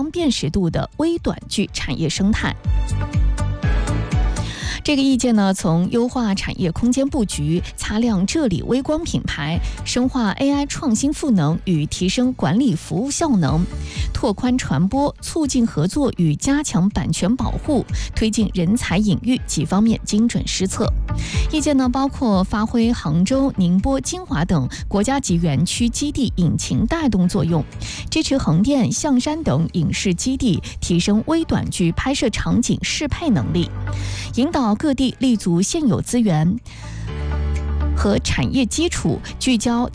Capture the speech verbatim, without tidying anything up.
光辨识度的微短距产业生态。这个意见呢，从优化产业空间布局、擦亮浙理微光品牌、深化 A I 创新赋能与提升管理服务效能、拓宽传播、促进合作与加强版权保护、推进人才引育几方面精准施策。意见呢，包括发挥杭州、宁波、金华等国家级园区基地引擎带动作用，支持横店、象山等影视基地提升微短距拍摄场景适配能力，引导各地立足现有资源和产业基础，聚焦